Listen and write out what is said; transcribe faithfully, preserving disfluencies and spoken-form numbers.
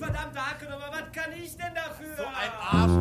verdammte Hacke, aber was kann ich denn dafür? So ein Arsch.